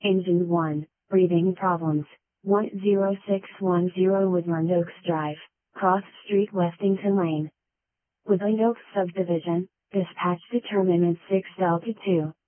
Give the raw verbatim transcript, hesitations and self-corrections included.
Engine one, breathing problems, one zero six one zero Woodland Oaks Drive, Cross Street, Westington Lane. Woodland Oaks Subdivision, dispatch determinant six Delta two.